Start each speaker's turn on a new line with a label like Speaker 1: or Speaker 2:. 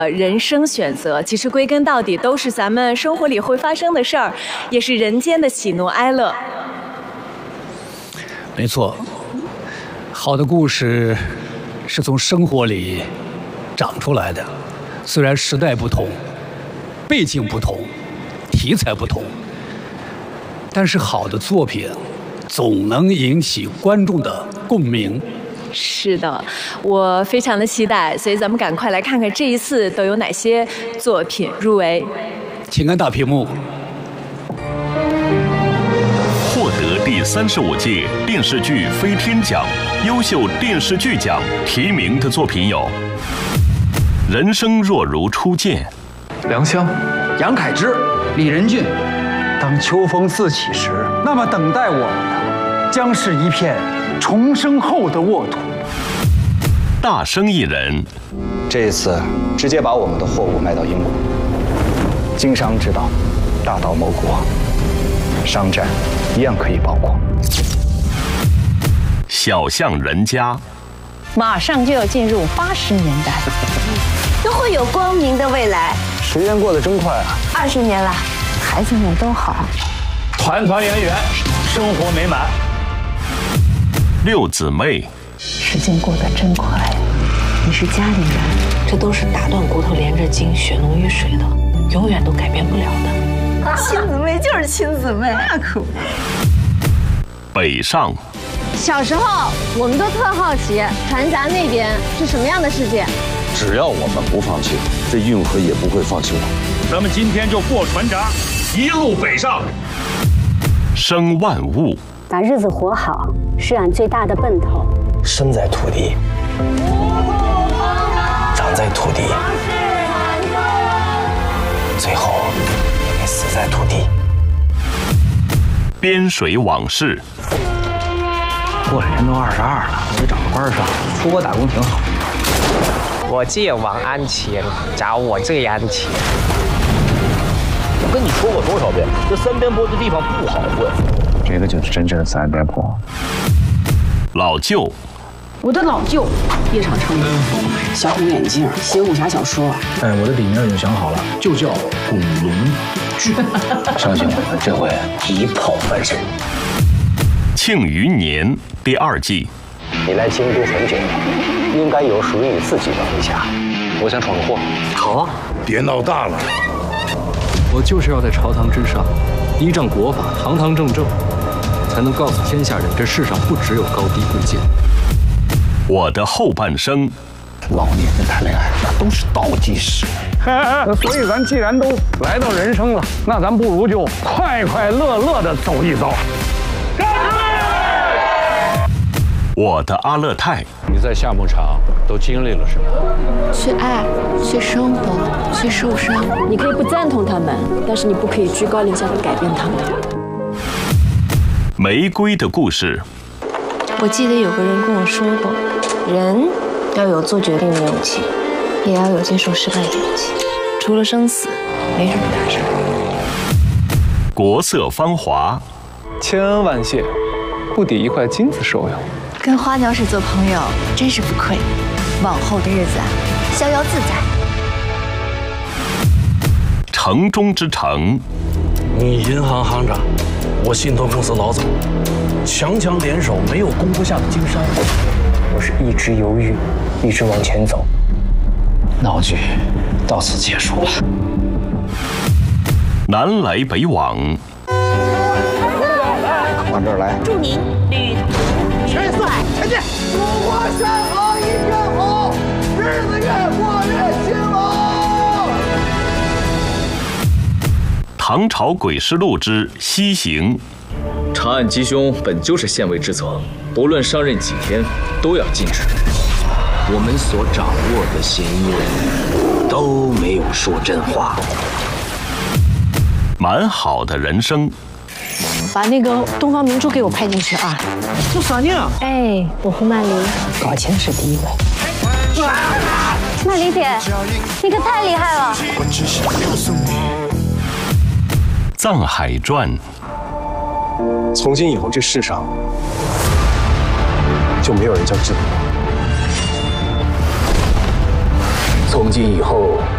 Speaker 1: 人生选择，其实归根到底都是咱们生活里会发生的事儿，也是人间的喜怒哀乐。
Speaker 2: 没错，好的故事是从生活里长出来的，虽然时代不同，背景不同，题材不同，但是好的作品总能引起观众的共鸣。
Speaker 1: 是的，我非常的期待，所以咱们赶快来看看这一次都有哪些作品入围。
Speaker 2: 请看大屏幕。
Speaker 3: 获得第35届电视剧飞天奖优秀电视剧奖提名的作品有《人生若如初见》、
Speaker 4: 梁湘、
Speaker 5: 杨凯之、李仁俊。
Speaker 6: 当秋风自起时，那么等待我们的将是一片重生后的沃土。
Speaker 3: 大生意人，
Speaker 7: 这一次直接把我们的货物卖到英国，经商之道，大到谋国，商战一样可以包括。
Speaker 3: 小巷人家，
Speaker 8: 马上就要进入80年代，
Speaker 9: 都会有光明的未来。
Speaker 7: 时间过得真快啊
Speaker 9: ！20年了，
Speaker 8: 孩子们都好，
Speaker 6: 团团圆圆，生活美满。
Speaker 3: 六姊妹，
Speaker 8: 时间过得真快。你是家里人，
Speaker 10: 这都是打断骨头连着筋，血浓于水的，永远都改变不了的。
Speaker 9: 亲姊妹就是亲姊妹，那可不。
Speaker 3: 北上。
Speaker 11: 小时候我们都特好奇，船闸那边是什么样的世界。
Speaker 12: 只要我们不放弃，这运河也不会放弃我。
Speaker 13: 咱们今天就过船闸，一路北上。
Speaker 3: 生万物，
Speaker 14: 把日子活好是俺最大的奔头。
Speaker 15: 生在土地，长在土地，最后也死在土地。
Speaker 3: 边水往事。
Speaker 5: 过了人都22了，我得找个班上，出国打工挺好。
Speaker 16: 我借王安钱，找我这样钱。
Speaker 17: 我跟你说过多少遍，这三边坡这地方不好混。
Speaker 18: 这个就是真正的三边坡。
Speaker 3: 老舅，
Speaker 19: 我的老舅夜场唱歌，小红眼镜，写武侠小说。
Speaker 5: 哎，我的笔名已经想好了，就叫古龙剧。
Speaker 15: 相信我，这回一炮翻身。
Speaker 3: 庆余年第2季。
Speaker 15: 你来京都很久了，应该有属于你自己的回家。我想闯个祸。
Speaker 5: 好啊，
Speaker 13: 别闹大了。
Speaker 4: 我就是要在朝堂之上，依仗国法，堂堂正正，才能告诉天下人，这世上不只有高低贵贱。
Speaker 3: 我的后半生。
Speaker 15: 老年人谈恋爱那都是倒计时。
Speaker 6: 所以咱既然都来到人生了，那咱不如就快快乐乐的走一遭。
Speaker 3: 我的阿勒泰。
Speaker 18: 你在夏牧场都经历了什么？
Speaker 11: 去爱，去生活，去受伤。
Speaker 20: 你可以不赞同他们，但是你不可以居高临下的改变他们。
Speaker 3: 玫瑰的故事。
Speaker 10: 我记得有个人跟我说过，人要有做决定的勇气，也要有接受失败的勇气。除了生死，没什么大事。
Speaker 3: 国色芳华。
Speaker 4: 千恩万谢，不抵一块金子收养。
Speaker 9: 跟花鸟使做朋友真是不亏，往后的日子啊，逍遥自在。
Speaker 3: 城中之城。
Speaker 15: 你银行行长，我信托公司老总，强强联手，没有攻不下的金山。
Speaker 16: 我是一直犹豫，一直往前走。
Speaker 15: 闹剧到此结束了。
Speaker 3: 南来北往。
Speaker 7: 往这儿来。
Speaker 9: 祝您旅途愉快。
Speaker 8: 前进！祖国山河一片好，日子越过越兴隆。
Speaker 3: 唐朝诡事录之西行。
Speaker 21: 查案缉凶本就是县尉之责，不论上任几天，都要尽职。
Speaker 15: 我们所掌握的嫌疑人都没有说真话。
Speaker 3: 蛮好的人生。
Speaker 8: 把那个东方明珠给我拍进去啊！
Speaker 5: 做啥呢？
Speaker 8: 哎，我胡曼梨，
Speaker 5: 搞钱是第一位。
Speaker 14: 曼梨姐，你可太厉害了！
Speaker 3: 藏海传。
Speaker 22: 从今以后，这世上就没有人叫志明。
Speaker 15: 从今以后，